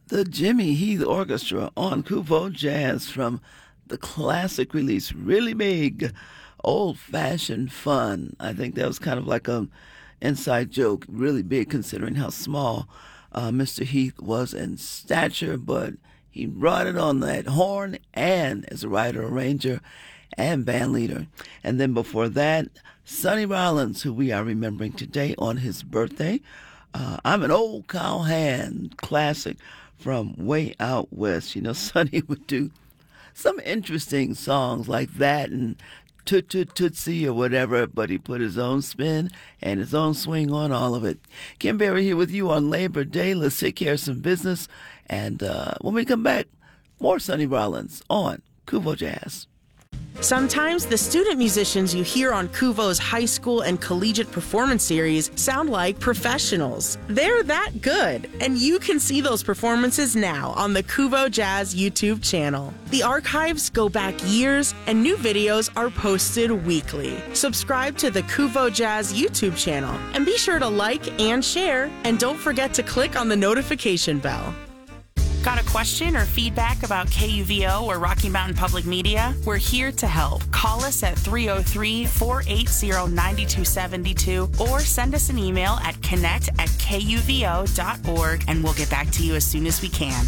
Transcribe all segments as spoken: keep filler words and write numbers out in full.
The Jimmy Heath Orchestra on Kuvo Jazz from the classic release, Really Big, Old-Fashioned Fun. I think that was kind of like an inside joke, really big considering how small uh, Mister Heath was in stature, but he brought it on that horn and as a writer, arranger, and band leader. And then before that, Sonny Rollins, who we are remembering today on his birthday. Uh, I'm an old cowhand classic from way out west. You know, Sonny would do some interesting songs like that and Toot Toot Tootsie or whatever, but he put his own spin and his own swing on all of it. Kim Berry here with you on Labor Day. Let's take care of some business. And uh, when we come back, more Sonny Rollins on Kuvo Jazz. Sometimes the student musicians you hear on Kuvo's high school and collegiate performance series sound like professionals. They're that good, and you can see those performances now on the Kuvo Jazz YouTube channel. The archives go back years, and new videos are posted weekly. Subscribe to the Kuvo Jazz YouTube channel, and be sure to like and share, and don't forget to click on the notification bell. Got a question or feedback about K U V O or Rocky Mountain Public Media? We're here to help. Call us at three oh three, four eight zero, nine two seven two or send us an email at connect at K U V O dot org and we'll get back to you as soon as we can.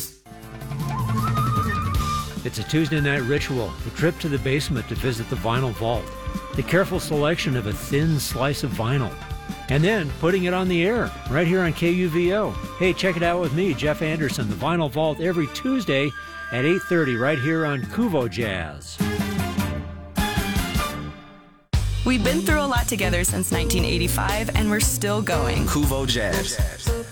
It's a Tuesday night ritual, a trip to the basement to visit the vinyl vault, the careful selection of a thin slice of vinyl, and then putting it on the air right here on K U V O. Hey, check it out with me, Jeff Anderson, the Vinyl Vault, every Tuesday at eight thirty right here on Kuvo Jazz. We've been through a lot together since nineteen eighty-five, and we're still going. Kuvo Jazz.